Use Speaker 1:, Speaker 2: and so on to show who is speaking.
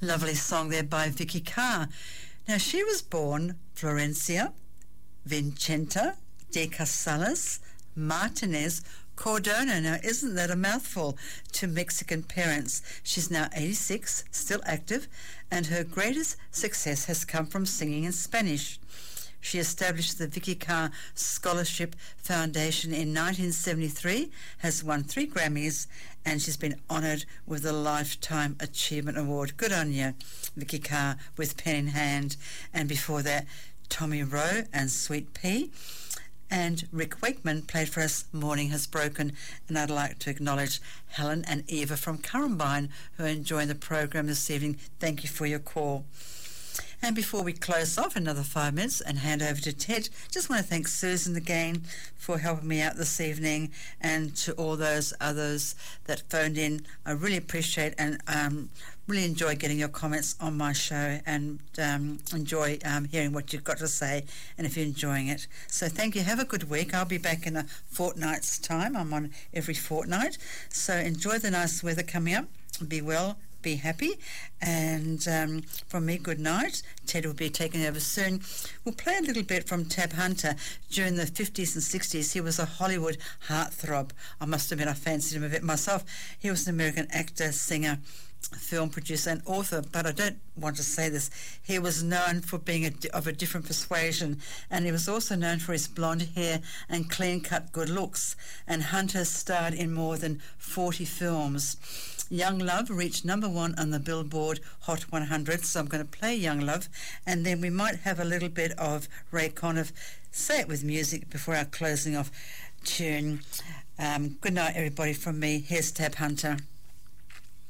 Speaker 1: Lovely song there by Vicky Carr. Now, she was born Florencia Vincenta de Casales Martinez Cordona. Now, isn't that a mouthful? To Mexican parents. She's now 86, still active, and her greatest success has come from singing in Spanish. She established the Vicky Carr Scholarship Foundation in 1973, has won 3 Grammys, and she's been honoured with the Lifetime Achievement Award. Good on you, Vicky Carr, with Pen in Hand. And before that, Tommy Rowe and Sweet Pea. And Rick Wakeman played for us Morning Has Broken. And I'd like to acknowledge Helen and Eva from Currumbine who are enjoying the program this evening. Thank you for your call. And before we close off another 5 minutes and hand over to Ted, just want to thank Susan again for helping me out this evening, and to all those others that phoned in. I really appreciate and really enjoy getting your comments on my show, and enjoy hearing what you've got to say and if you're enjoying it. So thank you. Have a good week. I'll be back in a fortnight's time. I'm on every fortnight. So enjoy the nice weather coming up. Be well. Be happy, and from me, good night. Ted will be taking over soon. We'll play a little bit from Tab Hunter. During the 50s and 60s, he was a Hollywood heartthrob. I must admit, I fancied him a bit myself. He was an American actor, singer, film producer and author, but I don't want to say this. He was known for being of a different persuasion, and he was also known for his blonde hair and clean-cut good looks, and Hunter starred in more than 40 films. Young Love reached number 1 on the Billboard Hot 100, so I'm going to play Young Love, and then we might have a little bit of Ray Conniff, Say It With Music, before our closing off tune. Good night, everybody, from me. Here's Tab Hunter.